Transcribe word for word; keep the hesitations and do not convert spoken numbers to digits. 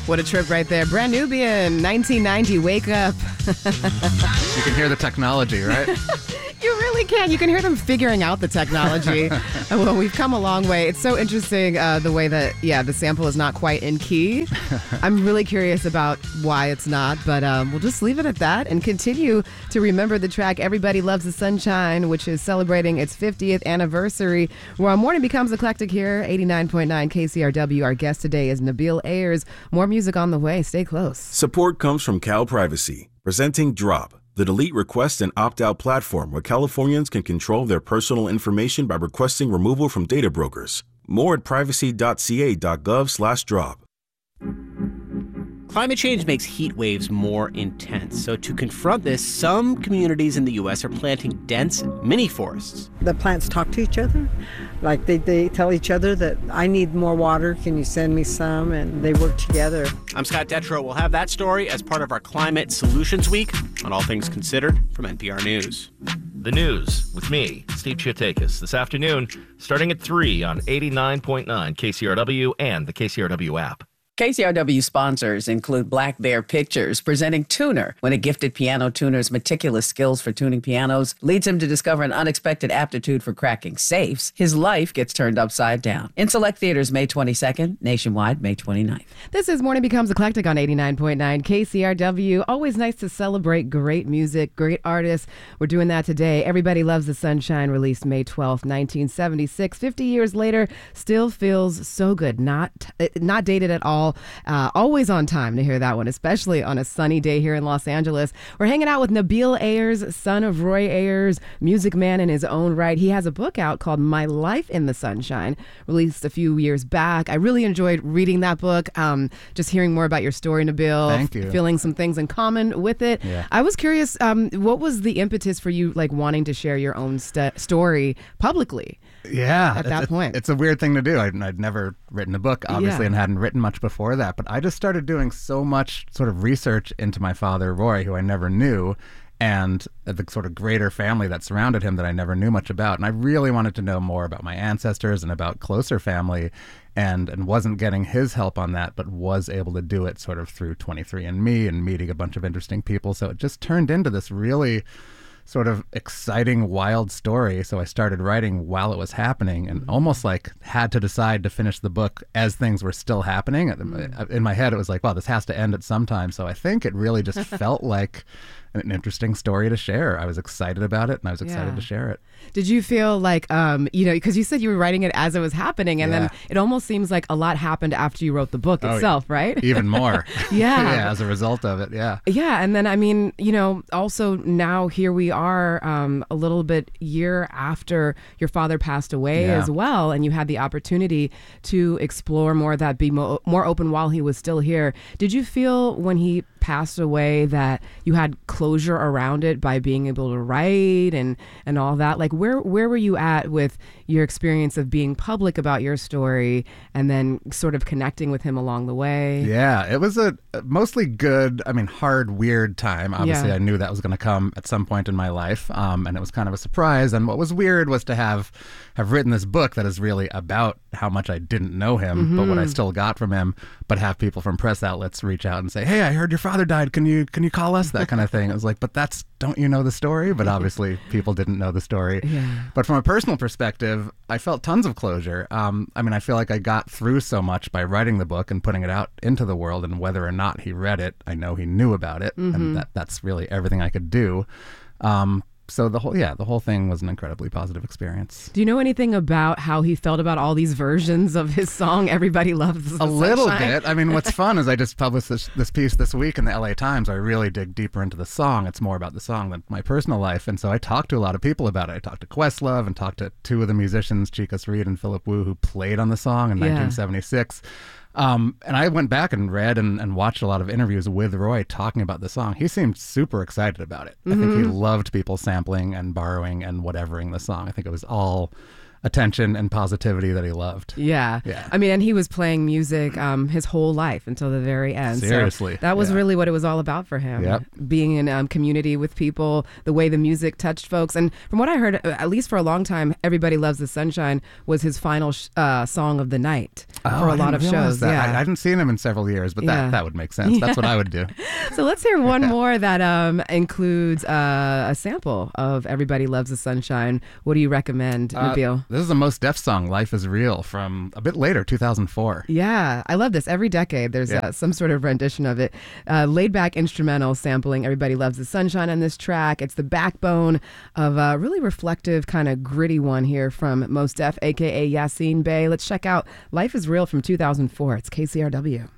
What a trip right there. Brand Nubian, nineteen ninety, Wake Up. You can hear the technology, right? You really can. You can hear them figuring out the technology. Well, we've come a long way. It's so interesting uh, the way that, yeah, the sample is not quite in key. I'm really curious about why it's not, but um, we'll just leave it at that and continue to remember the track Everybody Loves the Sunshine, which is celebrating its fiftieth anniversary. Where our morning becomes eclectic here, eighty-nine point nine K C R W. Our guest today is Nabil Ayers. More music on the way. Stay close. Support comes from Cal Privacy, presenting Drop, the delete, request, and opt-out platform where Californians can control their personal information by requesting removal from data brokers. More at privacy.ca.gov slash drop. Climate change makes heat waves more intense. So to confront this, some communities in the U S are planting dense mini forests. The plants talk to each other. Like they, they tell each other that I need more water. Can you send me some? And they work together. I'm Scott Detrow. We'll have that story as part of our Climate Solutions Week on All Things Considered from N P R News. The news with me, Steve Chiotakis, this afternoon, starting at three on eighty-nine point nine K C R W and the K C R W app. K C R W sponsors include Black Bear Pictures, presenting Tuner. When a gifted piano tuner's meticulous skills for tuning pianos leads him to discover an unexpected aptitude for cracking safes, his life gets turned upside down. In select theaters May twenty-second, nationwide May twenty-ninth. This is Morning Becomes Eclectic on eighty-nine point nine K C R W. Always nice to celebrate great music, great artists. We're doing that today. Everybody Loves the Sunshine, released May twelfth, nineteen seventy-six. fifty years later, still feels so good. Not, not dated at all. Uh, always on time to hear that one, especially on a sunny day here in Los Angeles. We're hanging out with Nabil Ayers, son of Roy Ayers, music man in his own right. He has a book out called My Life in the Sunshine, released a few years back. I really enjoyed reading that book, um, just hearing more about your story, Nabil. Thank you. Feeling some things in common with it. Yeah. I was curious, um, what was the impetus for you, like, wanting to share your own st- story publicly? Yeah. At that it's, point. It's a weird thing to do. I'd, I'd never written a book, obviously, Yeah. and hadn't written much before that. But I just started doing so much sort of research into my father, Roy, who I never knew, and the sort of greater family that surrounded him that I never knew much about. And I really wanted to know more about my ancestors and about closer family, and, and wasn't getting his help on that, but was able to do it sort of through twenty-three and me and meeting a bunch of interesting people. So it just turned into this really sort of exciting, wild story. So I started writing while it was happening, and almost like had to decide to finish the book as things were still happening. In my head, it was like, wow, this has to end at some time. So I think it really just felt like an interesting story to share. I was excited about it, and I was excited Yeah. to share it. Did you feel like, um, you know, because you said you were writing it as it was happening, and Yeah. then it almost seems like a lot happened after you wrote the book Oh, itself, right? Even more. Yeah. Yeah, as a result of it, yeah. Yeah, and then, I mean, you know, also now here we are um, a little bit year after your father passed away Yeah. as well, and you had the opportunity to explore more of that, be mo- more open while he was still here. Did you feel when he passed away that you had closure around it by being able to write and, and all that? Like, where where were you at with your experience of being public about your story and then sort of connecting with him along the way? Yeah, it was a a mostly good, I mean, hard, weird time. Obviously, Yeah. I knew that was going to come at some point in my life, um, and it was kind of a surprise. And what was weird was to have have written this book that is really about how much I didn't know him, Mm-hmm. but what I still got from him, but have people from press outlets reach out and say, hey, I heard your father died. Can you can you call us? That kind of thing. It was like, but that's, don't you know the story? But obviously, people didn't know the story. Yeah. But from a personal perspective, I felt tons of closure. Um, I mean, I feel like I got through so much by writing the book and putting it out into the world, and whether or not he read it, I know he knew about it, Mm-hmm. and that that's really everything I could do. Um, so the whole, yeah, the whole thing was an incredibly positive experience. Do you know anything about how he felt about all these versions of his song, Everybody Loves the A little Sunshine? bit. I mean, what's fun is I just published this, this piece this week in the L A Times. I really dig deeper into the song. It's more about the song than my personal life. And so I talked to a lot of people about it. I talked to Questlove and talked to two of the musicians, Chicas Reed and Philip Wu, who played on the song in Yeah. nineteen seventy-six. Um, and I went back and read and, and watched a lot of interviews with Roy talking about the song. He seemed super excited about it. I think he loved people sampling and borrowing and whatevering the song. I think it was all attention and positivity that he loved. Yeah. Yeah. I mean, and he was playing music um, his whole life until the very end. Seriously. So that was Yeah. really what it was all about for him. Yep. Being in um, community with people, the way the music touched folks. And from what I heard, at least for a long time, Everybody Loves the Sunshine was his final sh- uh, song of the night Oh, for a I lot didn't of realize shows. that. Yeah. I, I hadn't seen him in several years, but Yeah. that, that would make sense. That's what I would do. So let's hear one more that um, includes uh, a sample of Everybody Loves the Sunshine. What do you recommend, Uh, Nabil? this is a Mos Def song, Life is Real, from a bit later, two thousand four. Yeah, I love this. Every decade, there's Yeah. uh, some sort of rendition of it. Uh, laid back instrumental sampling Everybody Loves the Sunshine on this track. It's the backbone of a really reflective, kind of gritty one here from Mos Def, a k a. Yassine Bey. Let's check out Life is Real from two thousand four. It's K C R W.